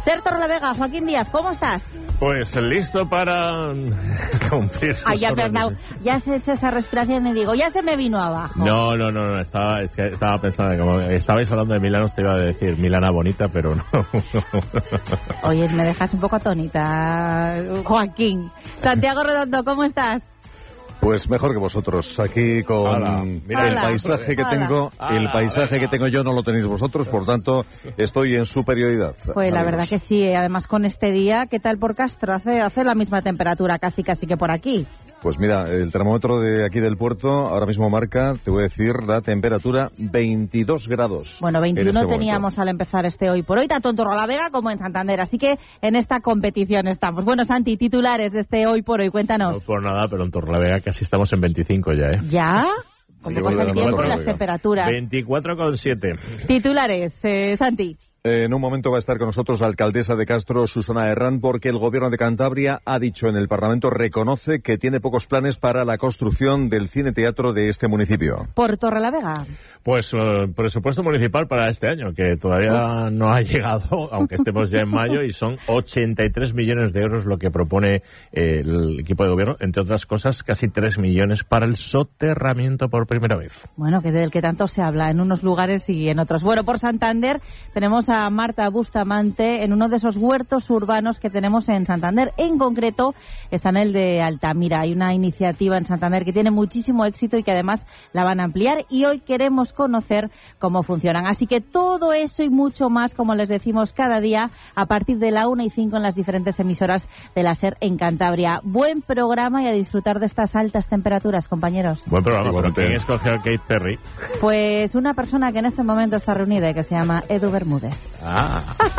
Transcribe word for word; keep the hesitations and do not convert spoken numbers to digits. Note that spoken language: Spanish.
Ser Torrelavega, Joaquín Díaz, ¿cómo estás? Pues listo para cumplir sus Ay, ya, órdenes. perdón, ya has hecho esa respiración y digo, ya se me vino abajo. No, no, no, no, estaba, es que estaba pensando, como estabais hablando de Milán, os te iba a decir Milana bonita, pero no. Oye, me dejas un poco atónita, Joaquín. Santiago Redondo, ¿cómo estás? Pues mejor que vosotros, aquí con Ala, mira, el ala, paisaje que ala. tengo, Ala, el paisaje venga. que tengo yo no lo tenéis vosotros, por tanto estoy en superioridad. Pues la amigos. verdad que sí, además con este día, ¿qué tal por Castro? Hace, hace la misma temperatura casi casi que por aquí. Pues mira, el termómetro de aquí del puerto ahora mismo marca, te voy a decir, la temperatura veintidós grados. Bueno, en veintiuno este teníamos momento. al empezar este hoy por hoy, tanto en Torrelavega como en Santander, así que en esta competición estamos. Bueno, Santi, titulares de este hoy por hoy, No cuéntanos. por nada, pero en Torrelavega casi estamos en veinticinco ya, ¿eh? ¿Ya? Sí, ¿Cómo que pasa el volverán a tiempo y las Torrelavega. temperaturas? veinticuatro coma siete. Titulares, eh, Santi. Eh, en un momento va a estar con nosotros la alcaldesa de Castro, Susana Herrán, porque el gobierno de Cantabria ha dicho en el Parlamento, reconoce que tiene pocos planes para la construcción del cine-teatro de este municipio. Por Torrelavega. Pues eh, presupuesto municipal para este año, que todavía Uf. no ha llegado, aunque estemos ya en mayo, y son ochenta y tres millones de euros lo que propone eh, el equipo de gobierno, entre otras cosas, casi tres millones para el soterramiento por primera vez. Bueno, que del que tanto se habla en unos lugares y en otros. Bueno, por Santander tenemos a Marta Bustamante en uno de esos huertos urbanos que tenemos en Santander. En concreto está en el de Altamira. Hay una iniciativa en Santander que tiene muchísimo éxito y que además la van a ampliar, y hoy queremos conocer cómo funcionan. Así que todo eso y mucho más, como les decimos cada día, a partir de la una y cinco en las diferentes emisoras de la SER en Cantabria. Buen programa y a disfrutar de estas altas temperaturas, compañeros. Buen programa, pero Igualmente. ¿quién escogió a Kate Perry? Pues una persona que en este momento está reunida y que se llama Edu Bermúdez. Ah.